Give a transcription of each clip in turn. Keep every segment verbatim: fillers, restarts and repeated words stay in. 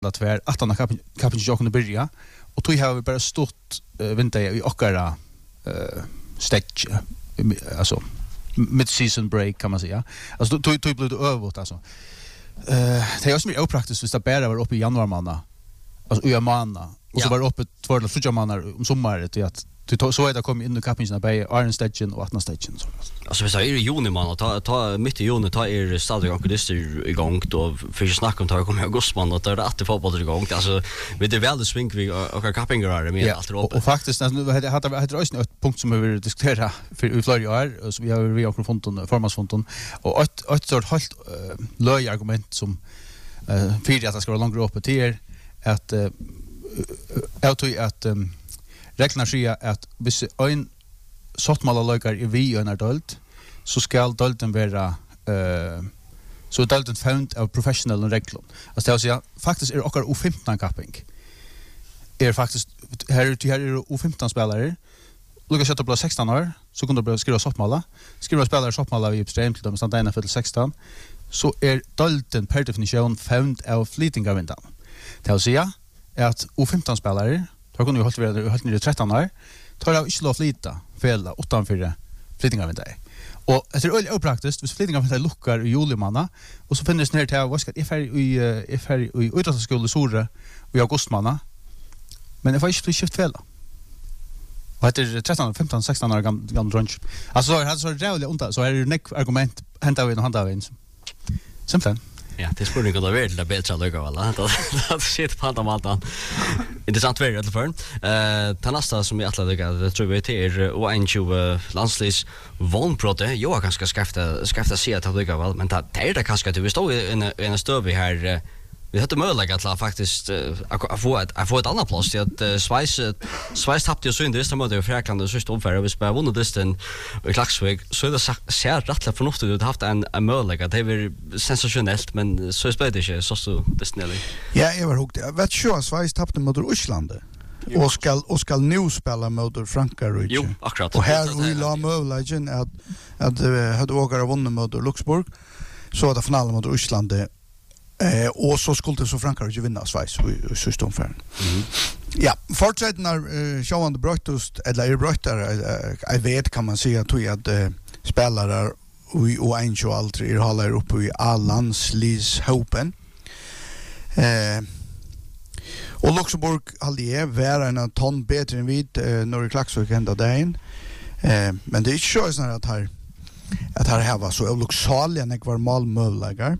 att tvär att han kapen kapen jag kunde börja och tog har vi bara stort uh, vinter i ochara uh, stage alltså mid season break kan man säga. Alltså tog tog blev det över alltså. Eh det är ju så opraktiskt så det bara var uppe i januari månad. Alltså i månad och så var det uppe två eller tre månader om sommaren till att så är det kom in i kapingen på Iron Station och Atna Station så. Alltså vi säger i juni man ta ta mitt i juni ta är stadig ankodister igång då för att snacka om ta kommer augusti man och då är det att fotboll igång. Alltså vi det väl det sving vi och kapingar är med allt uppe. Och faktiskt nu hade hade hade ett punkt som vi vill diskutera för i flera år så vi har vi har fonton formansfonton och ett ett sort halt löj argument som eh för att det ska vara långt uppe till att jag tror att reglerna säger att hvis en sottmala lökar i vi och en adult så ska adulten vara eh så adulten found av professional regler. Alltså det vill säga faktiskt är det också O femton capping. Är faktiskt här ute här är O femton spelare. Lucas sätter på sexton år så kunde det skriva sottmala. Skriva spelare sottmala vi extremt till de standarderna för sexton så är adulten per definition found av fleeting av vindan. Det vill säga att O femton spelare då kunde ju hålla vidare hålla ner tretton år. Tar jag inte lov flyta fälla utanför flyttingar med dig. Och det är väldigt opraktiskt. Hvis flyttingar med dig luckar i juli månad och så finns det ner till vad ska jag i i för i idrottsskolan Sora i augusti månad. Men det var inte skift fälla. Och det är tretton, femton, sexton år gammal drunch. Alltså det hade så rävligt ont så är det neck argument hämta vi och handa vi. Simpelt. Ja, det är spurning om det är det bättre lugga väl. Det shit på andra maltan. Intressant väl i alla fall. Eh, ta nästa som jag attla det tror vi till och en tjugo landslis vonprote. Jag har ganska skafta skafta se att lugga väl, men det är det kanske du står i en en stöv här. Vi hade möjlighet att faktiskt att få ett att få ett annat plats till att Schweiz Schweiz tappade ju så in det som det Frankrike så stod för vi spelar vunnit distan i Klaxvik så det ser rättligt förnuftigt ut haft en en möjlighet det är sensationellt men så spelar det inte så så disney. Ja, jag var hooked. Jag vet ju Schweiz tappade mot Ryssland. Och ska och ska nu spela mot Frankrike. Jo, akkurat. Och här vi la möjligheten att att hade vågat vinna mot Luxemburg så att finalen mot Ryssland. Eh och så skulle det så Frankrike vinna Schweiz i sista omgången. Mm. Ja, fortsätter när uh, Johan de Brötust eller är brötter jag vet kan man säga att att uh, spelare och och en så aldrig håller upp i Allandslis hopen. Eh och Luxemburg hade är vara en ton bättre än vid uh, när Klaxvik ända dagen. Eh men det är ju så att här att här var så Luxalia när var målmöjliga.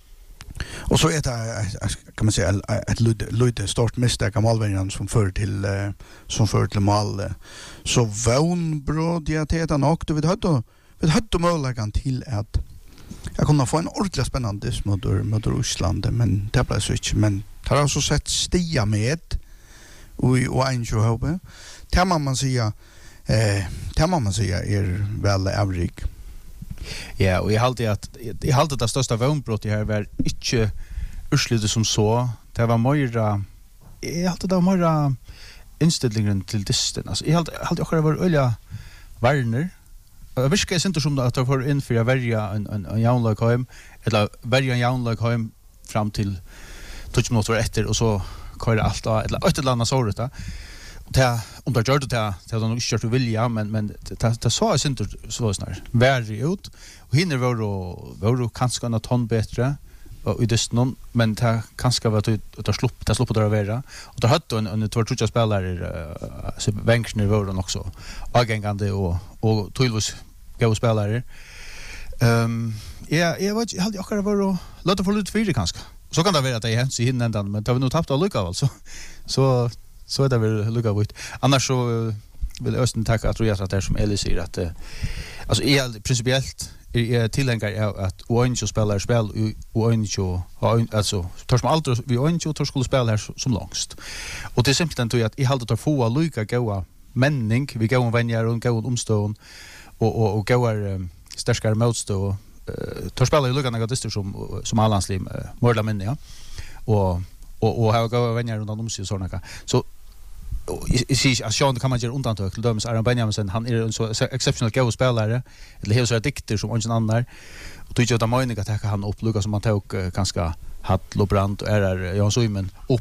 Och så är det kan man säga ett lite stort misstag av målvärden som för till som för till mål så vånbrod jag till att han åkte vid hade vid hade möjligheten till att jag kunde få en ordentligt spännande mot mot Ryssland men det blev så inte men det har så sett stia med och och en så hoppa det man säga eh det man säga är väl average. Ja, och jag hade att jag hade det största vånbrott här var inte urslutet som så. Det var mera jag hade det mera inställningen till distan. Alltså jag hade hade också var öliga Werner. Jag vet inte inte som att jag får in för att välja en en en jaunlag hem eller välja en jaunlag hem fram till tjugo minuter efter och så kör allt eller ett eller annat så ruta. Det om det gör det det det har nog inte kört vilja men men det det så är inte så snart värre ut och hinner var då var då kanske en ton bättre och i det någon men det kanske var att ta slopp ta slopp på det vara och då hade en en två tre spelare så bänken var då också agängande och och Tulvus gå spelare ehm ja jag vet jag hade också var då låta få lite fyra kanske så kan det vara att det hänt sig hinner ända men det har vi nog tappat att lycka alltså så så är det väl lucka ut. Annars så vill Östen tacka att jag tror att det är som Ellie säger att alltså är principiellt är tillhängare att Oinjo spelar spel och Oinjo alltså tar som alltid vi Oinjo tar skulle spela här som långst. Och det är simpelt ändå att i halta tar få lucka goa männing vi går och vänjer och går omstånd och och och går starkare motstå tar spela i lucka några distrikt som som Allandslim Morla män ja. Och och och har gått vänner runt om sig såna så i sig att Sean kan man göra undantag till döms Aaron Benjamin han är en så exceptional go spelare eller helt så addikter som ingen annan och tycker att man inte kan ta han upp Lucas som man tog ganska Hall och Brandt och är Jan Suymen upp